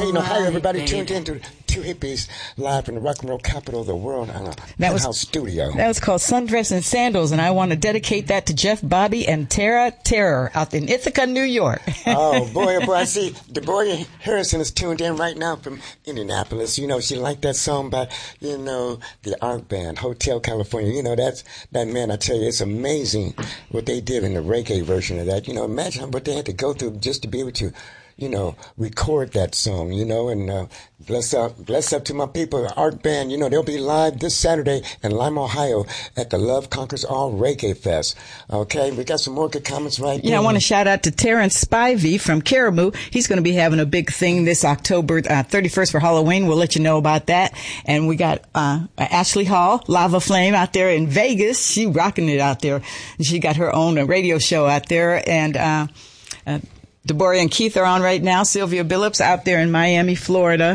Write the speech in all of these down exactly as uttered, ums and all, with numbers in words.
Dayton, Ohio. Everybody tuned in to Two Hippies live from the rock and roll capital of the world on a that was, Penthouse studio. That was called Sundress and Sandals, and I want to dedicate that to Jeff Bobby and Tara Terror out in Ithaca, New York. Oh, boy, oh, boy. I see Deborah Harrison is tuned in right now from Indianapolis. You know, she liked that song by, you know, the Ark Band, Hotel California. You know, that's, that man, I tell you, it's amazing what they did in the reggae version of that. You know, imagine what they had to go through just to be able to, you know, record that song, you know, and uh, bless up, bless up to my people, the Ark Band. You know, they'll be live this Saturday in Lima, Ohio at the Love Conquers All Reggae Fest. Okay, we got some more good comments right Yeah, there. I want to shout out to Terrence Spivey from Caribou. He's going to be having a big thing this October uh, thirty-first for Halloween. We'll let you know about that. And we got uh, Ashley Hall, Lava Flame, out there in Vegas. She rocking it out there. She got her own uh, radio show out there. And uh, uh Deborah and Keith are on right now. Sylvia Billups out there in Miami, Florida.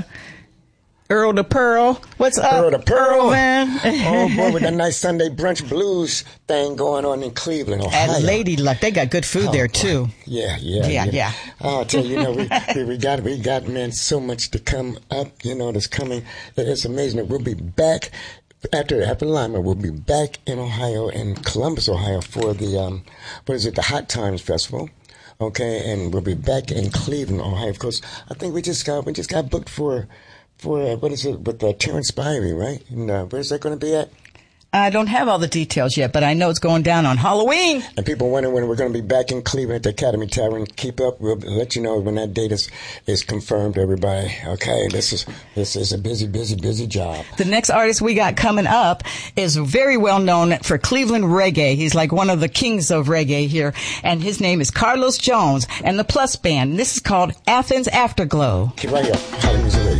Earl the Pearl. What's up, Earl the Pearl? Earl, man? Oh, boy, with that nice Sunday brunch blues thing going on in Cleveland, Ohio. At Lady Luck. They got good food oh, there, boy. too. Yeah, yeah, yeah. yeah. yeah. Oh, I'll tell you, you know, we, we, we got, we got, man, so much to come up, you know, that's coming. It's amazing that we'll be back. After after Lima, we'll be back in Ohio, in Columbus, Ohio, for the, um, what is it, the Hot Times Festival. Okay, and we'll be back in Cleveland, Ohio. Of course, I think we just got we just got booked for for uh, what is it with uh, Terrence Spivey, right? And uh, where's that going to be at? I don't have all the details yet, but I know it's going down on Halloween. And people wondering when we're going to be back in Cleveland at the Academy Tavern. Keep up. We'll let you know when that date is, is confirmed, everybody. Okay, this is this is a busy, busy, busy job. The next artist we got coming up is very well known for Cleveland reggae. He's like one of the kings of reggae here, and his name is Carlos Jones and the Plus Band. This is called Athens Afterglow. Keep right here. Holly Music Radio.